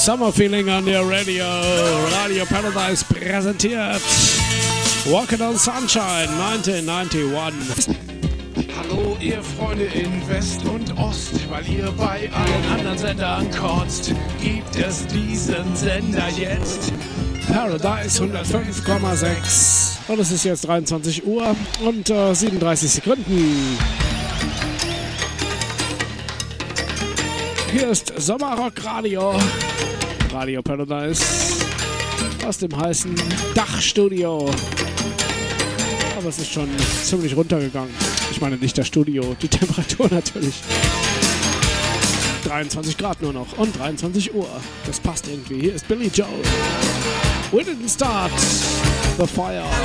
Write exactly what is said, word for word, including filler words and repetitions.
Summer Feeling on your radio. Radio Paradise präsentiert Walking on Sunshine neunzehnhunderteinundneunzig. Hallo ihr Freunde in West und Ost, weil ihr bei allen anderen Sendern kotzt, gibt es diesen Sender jetzt. Paradise hundertfünf Komma sechs. Und es ist jetzt dreiundzwanzig Uhr und äh, siebenunddreißig Sekunden. Hier ist Sommerrock Radio. Radio Paradise. Aus dem heißen Dachstudio. Aber es ist schon ziemlich runtergegangen. Ich meine nicht das Studio, die Temperatur natürlich. dreiundzwanzig Grad nur noch und dreiundzwanzig Uhr. Das passt irgendwie. Hier ist Billy Joel. We didn't start the fire.